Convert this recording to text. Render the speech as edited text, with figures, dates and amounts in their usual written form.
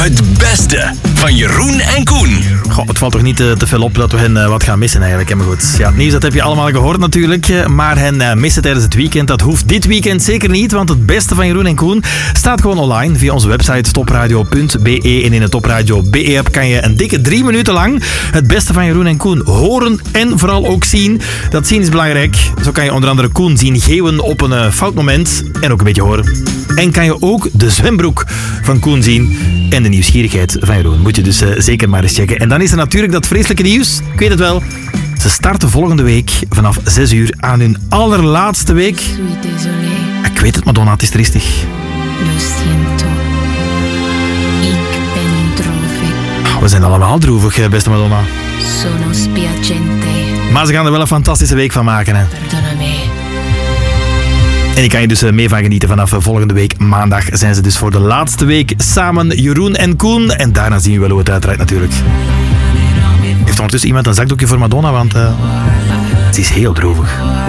Het beste van Jeroen en Koen. Goh, het valt toch niet te veel op dat we hen wat gaan missen eigenlijk. Maar goed, ja, het nieuws dat heb je allemaal gehoord natuurlijk. Maar hen missen tijdens het weekend, dat hoeft dit weekend zeker niet. Want het beste van Jeroen en Koen staat gewoon online via onze website topradio.be. En in de Topradio BE-app kan je een dikke 3 minuten lang het beste van Jeroen en Koen horen en vooral ook zien. Dat zien is belangrijk. Zo kan je onder andere Koen zien geeuwen op een fout moment en ook een beetje horen. En kan je ook de zwembroek van Koen zien en de nieuwsgierigheid van Jeroen. Moet je dus zeker maar eens checken. En dan is er natuurlijk dat vreselijke nieuws. Ik weet het wel. Ze starten volgende week vanaf 6 uur aan hun allerlaatste week. Ik weet het, Madonna, het is triestig. Lo siento. Ik ben droevig. We zijn allemaal droevig, beste Madonna. Sono spiacente. Maar ze gaan er wel een fantastische week van maken, hè. Perdonami. En ik kan je dus mee van genieten. Vanaf volgende week maandag zijn ze dus voor de laatste week samen, Jeroen en Koen. En daarna zien we wel hoe het uitdraait natuurlijk. Heeft ondertussen iemand een zakdoekje voor Madonna, want ze is heel droevig.